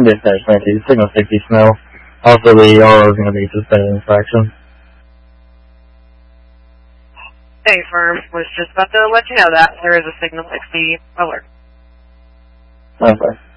Dispatch 90, signal 60 snow. Also, the RO is going to be suspended infraction. Thanks, Firm. Was just about to let you know that there is a signal 60 alert. Okay.